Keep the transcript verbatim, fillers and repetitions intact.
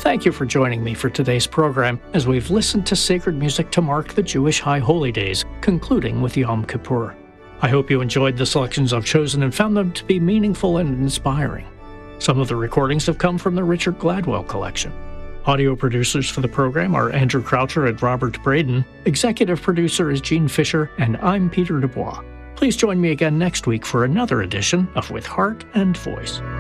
Thank you for joining me for today's program as we've listened to sacred music to mark the Jewish High Holy Days, concluding with Yom Kippur. I hope you enjoyed the selections I've chosen and found them to be meaningful and inspiring. Some of the recordings have come from the Richard Gladwell collection. Audio producers for the program are Andrew Croucher and Robert Braden. Executive producer is Gene Fisher, and I'm Peter Dubois. Please join me again next week for another edition of With Heart and Voice.